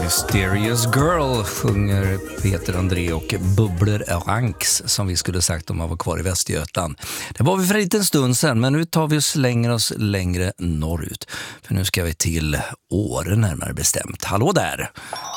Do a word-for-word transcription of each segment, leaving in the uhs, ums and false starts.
Mysterious Girl sjunger Peter André och Bubbler Ranks, som vi skulle sagt om man var kvar i Västergötland. Det var vi för en liten stund sedan, men nu tar vi och slänger oss längre norrut. För nu ska vi till Åre närmare bestämt. Hallå där!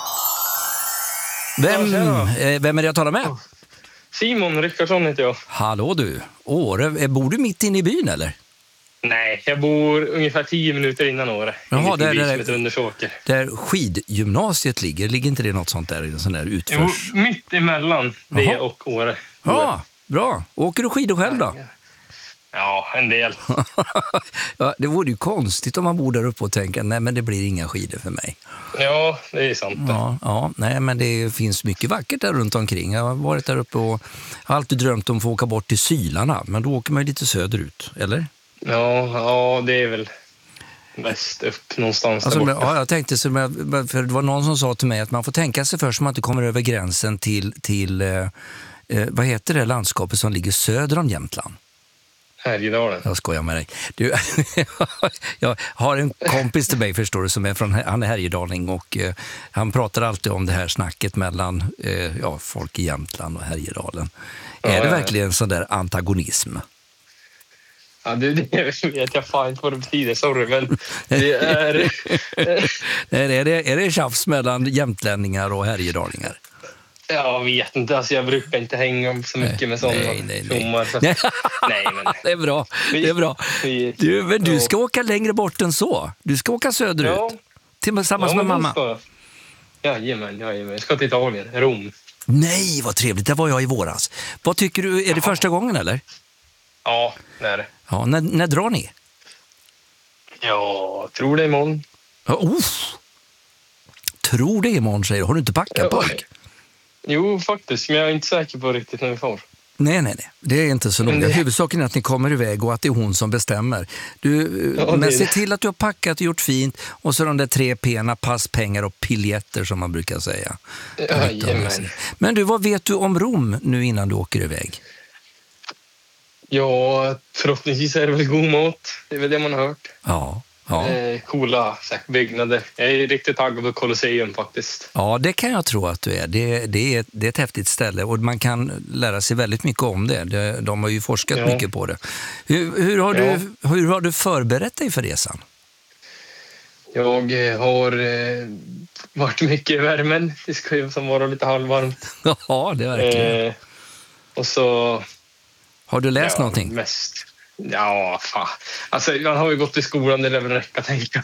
Vem, eh, vem är det jag talar med? Simon Rickardsson heter jag. Hallå du! Åre, bor du mitt inne i byn eller? Nej, jag bor ungefär tio minuter innan Åre. Jaha, där, där, där, Undersåker. där skidgymnasiet ligger, ligger inte det något sånt där? En sån där utförs... Jo, mitt emellan det Jaha. och Åre. Ja, bra. Åker du skidor själv då? Ja, en del. Ja, det vore ju konstigt om man bor där uppe och tänker nej men det blir inga skidor för mig. Ja, det är sant. Ja, ja, nej men det finns mycket vackert där runt omkring. Jag har varit där uppe och har alltid drömt om att få åka bort till Sylarna, men då åker man ju lite söderut, eller? Ja, ja, det är väl mest upp någonstans alltså, där borta. Ja, jag tänkte så, för det var någon som sa till mig att man får tänka sig för så man inte kommer över gränsen till, till eh, vad heter det landskapet som ligger söder om Jämtland? Härjedalen. Jag skojar med dig. Du, jag har en kompis till mig, förstår du, som är från han är härjedaling och eh, han pratar alltid om det här snacket mellan eh, ja, folk i Jämtland och Härjedalen. Ja, är det ja, verkligen en sån där antagonism? Ja, det, det vet jag fan inte vad det betyder, sorry, men det är... Nej, är, det, är det tjafs mellan jämtlänningar och härjedalingar? Jag vet inte, alltså jag brukar inte hänga så mycket nej, med sådana nej, nej, nej. Så... nej, men... Det är bra, det är bra. Du, men du ska åka längre bort än så. Du ska åka söderut. Ja. Tillsammans ja, med mamma. Ska... Jajamän, jajamän. Jag ska till Italien, Rom. Nej, vad trevligt. Där var jag i våras. Vad tycker du, är det ja. första gången eller? Ja, det är det. Ja, när, när drar ni? Ja, tror det imorgon. Ja, oh. Tror det imorgon, säger du. Har du inte packat ja, pojk? Jo, faktiskt. Men jag är inte säker på riktigt när vi får. Nej, nej, nej. Det är inte så noga. Det... Huvudsaken är att ni kommer iväg och att det är hon som bestämmer. Du, ja, men se till att du har packat och gjort fint. Och så de där tre pena, pass, pengar och piljetter som man brukar säga. Ja, men du, vad vet du om Rom nu innan du åker iväg? Ja, förhoppningsvis är det väl god mat. Det är väl det man har hört. Ja. Ja. Eh, coola byggnader. Jag är riktigt taggad på Colosseum faktiskt. Ja, det kan jag tro att du är. Det, det, är, det är ett häftigt ställe och man kan lära sig väldigt mycket om det. det de har ju forskat ja. mycket på det. Hur, hur, har ja. du, hur har du förberett dig för resan? Jag har eh, varit mycket i värmen. Det ska ju som vara lite halvvarmt. Ja, det är verkligen. Eh, och så... Har du läst ja, någonting? Mest... Ja, fan. Alltså, man har ju gått i skolan, det lär väl räcka, tänka.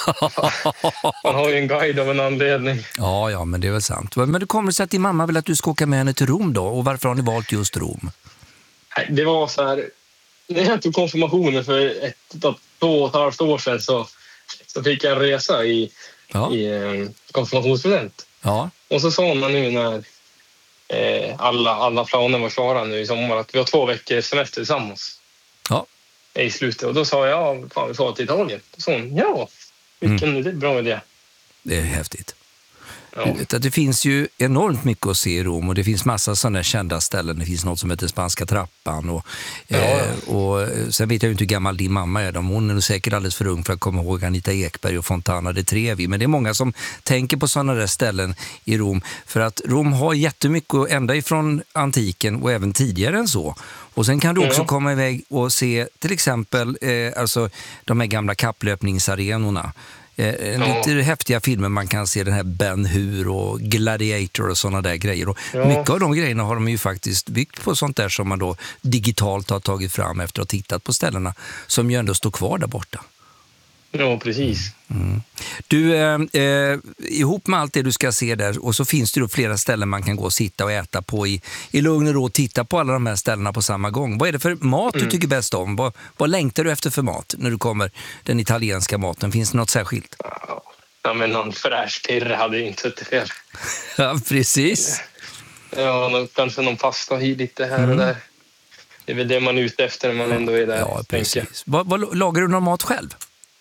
Man har ju en guide av en anledning. Ja, ja, men det är väl sant. Men det kommer sig att din mamma vill att du ska åka med henne till Rom då? Och varför har ni valt just Rom? Det var så här... När jag tog konfirmationen för ett, två och ett halvt år sedan så, så fick jag en resa i, ja. i eh, konfirmationspresent. Ja. Och så sa man nu när eh, alla, alla planer var klara nu i sommar att vi har två veckor semester tillsammans. Ja. I slutet. Och då sa jag, ja, fan, vi får till Italien. Och så hon, ja, vilken mm. det är bra idé. Det är häftigt. Ja. Du vet att det finns ju enormt mycket att se i Rom och det finns massa sådana kända ställen. Det finns något som heter Spanska trappan och, ja. eh, och sen vet jag ju inte hur gammal din mamma är. Hon är säkert alldeles för ung för att komma ihåg Anita Ekberg och Fontana de Trevi. Men det är många som tänker på sådana där ställen i Rom. För att Rom har jättemycket ända ifrån antiken och även tidigare än så. Och sen kan du också ja. komma iväg och se till exempel eh, alltså, de här gamla kapplöpningsarenorna. Eh, lite ja. häftiga filmer man kan se, den här Ben Hur och Gladiator och sådana där grejer. Och ja. mycket av de grejerna har de ju faktiskt byggt på sånt där som man då digitalt har tagit fram efter att ha tittat på ställena som ju ändå står kvar där borta. Ja, precis. Mm. Du, eh, eh, ihop med allt det du ska se där och så finns det då flera ställen man kan gå och sitta och äta på i, i lugn och ro och titta på alla de här ställena på samma gång. Vad är det för mat mm. du tycker bäst om? Vad, vad längtar du efter för mat när du kommer den italienska maten? Finns det något särskilt? Ja, men någon fräsch pirre hade ju inte suttit fel. Ja, precis. Ja, någon, kanske någon pasta hit lite här mm. och där. Det är väl det man är ute efter när man ändå är där. Ja, precis. Vad, vad, lagar du någon mat själv?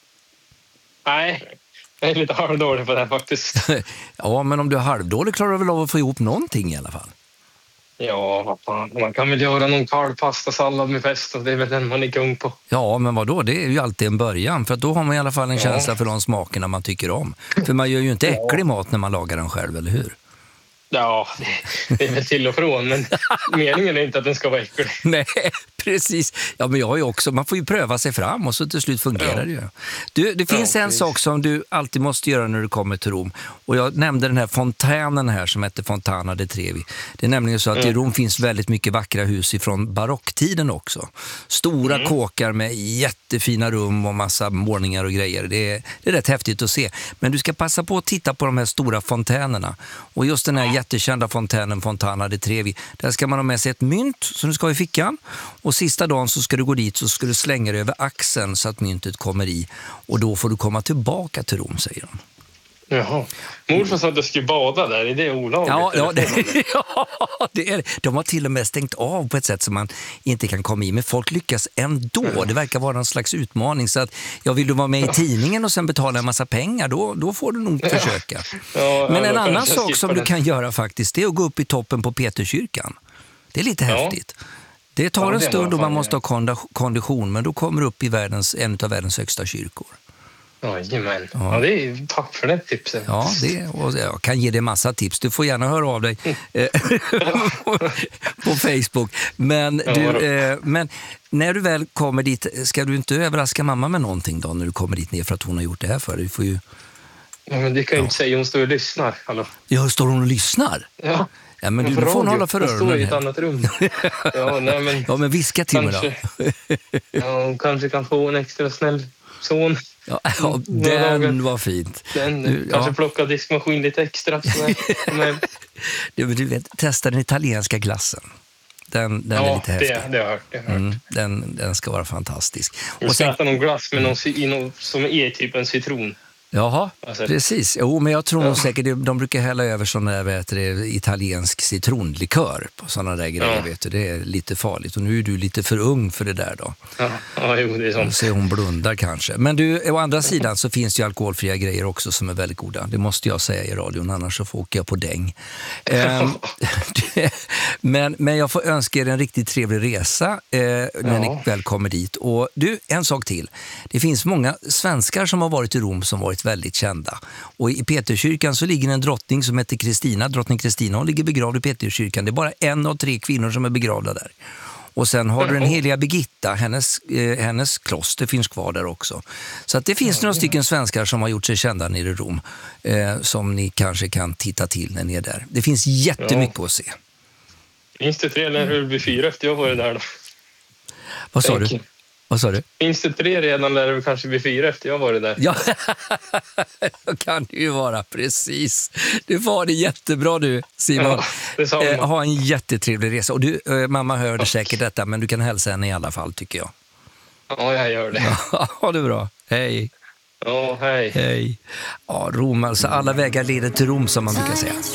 Nej, jag är lite halvdålig på det här faktiskt. Ja, men om du är halvdålig klarar du väl av att få ihop någonting i alla fall? Ja, vad fan. Man kan väl göra någon kalvpastasallad med pesto. Det är väl den man är kung på. Ja, men vadå? Det är ju alltid en början. För att då har man i alla fall en Ja. känsla för de smakerna man tycker om. För man gör ju inte äcklig mat när man lagar den själv, eller hur? Ja, det, det är väl till och från. Men meningen är inte att den ska vara äcklig. Nej, precis. Ja, men jag har ju också, man får ju pröva sig fram och så till slut fungerar Ja. det ju. Du, det finns Ja, en precis. sak som du alltid måste göra när du kommer till Rom. Och jag nämnde den här fontänen här som heter Fontana di Trevi. Det är nämligen så att Mm. i Rom finns väldigt mycket vackra hus ifrån barocktiden också. Stora Mm. kåkar med jättefina rum och massa målningar och grejer. Det är, det är rätt häftigt att se. Men du ska passa på att titta på de här stora fontänerna. Och just den här jättekända fontänen Fontana di Trevi, där ska man ha med sig ett mynt som du ska ha i fickan. Och sista dagen så ska du gå dit så ska du slänga det över axeln så att myntet kommer i. Och då får du komma tillbaka till Rom, säger de. Jaha. Morfar sa att jag skulle bada där. Är det olagligt? Ja, ja, eller? det, ja det är det. De har till och med stängt av på ett sätt som man inte kan komma i. Men folk lyckas ändå. Det verkar vara en slags utmaning. Så att, ja, vill du vara med i tidningen och sen betala en massa pengar, då, då får du nog försöka. Ja, Men ja, en då annan kanske jag sak skippar som du den. kan göra faktiskt, det är att gå upp i toppen på Peterskyrkan. Det är lite Ja. häftigt. Det tar Ja, en det stund måste och man man måste ha konda- kondition, men då kommer du upp i världens, en av världens högsta kyrkor. Jajamän. Ja, det är, tack för det tipset. Ja, det, och jag kan ge dig massa tips. Du får gärna höra av dig eh, på Facebook. Men, Ja, du, då. eh, men när du väl kommer dit, ska du inte överraska mamma med någonting då när du kommer dit ner för att hon har gjort det här för dig? Du får ju... Ja, men det kan jag inte säga. Hon står och lyssnar. Hallå. Ja, står hon och lyssnar? Ja. Ja, men du, På du får hon radio. hålla för Hon står i öronen ett här. annat rum. Ja, nej, men Ja, men viska till mig då. kanske, ja, hon kanske kan få en extra snäll son. Ja, ja, den var fint. Den, Du, kanske ja. plocka diskmaskin lite extra. sådär. Men, Du, du vet, testa den italienska glassen. Den, den är ja, lite det, häftig. det har jag hört. Det har jag hört. Mm, den, den ska vara fantastisk. Du Och ska sen, äta någon glass med någon, ci- i någon, som är typ en citron. jaha, Alltså- precis. Jo, men jag tror nog Ja. säkert, de- de brukar hälla över sån där, vet du, italiensk citronlikör på sådana där grejer, Ja. vet du. Det är lite farligt. Och nu är du lite för ung för det där då. Ja, ja jo, det är sånt. Så hon blundar kanske. Men du, å andra sidan så finns det ju alkoholfria grejer också som är väldigt goda. Det måste jag säga i radion, annars så får åka jag på däng. Ehm, men, men jag får önska er en riktigt trevlig resa eh, när Ja. ni väl kommer dit. Och du, en sak till. Det finns många svenskar som har varit i Rom som varit väldigt kända. Och i Peterskyrkan så ligger en drottning som heter Kristina. Drottning Kristina, hon ligger begravd i Peterskyrkan. Det är bara en av tre kvinnor som är begravda där. Och sen har du den heliga Birgitta, hennes, eh, hennes kloster finns kvar där också. Så att det finns några stycken svenskar som har gjort sig kända nere i Rom eh, som ni kanske kan titta till när ni är där. Det finns jättemycket att se. Finns det tre eller hur blir fyra efter jag var där då? Vad sa Tänk. du? Vad sa du? Finns det tre redan lär det kanske bli fyra efter jag var där. Ja, det kan det ju vara, precis. Du får ha det jättebra du, Simon. Ja, detsamma. Eh, ha en jättetrevlig resa. Och du, eh, mamma hörde säkert detta, men du kan hälsa henne i alla fall, tycker jag. Ja, jag gör det. Ha det bra. Hej. Ja, hej. Hej. Ja, Rom, alltså alla vägar leder till Rom som man brukar säga.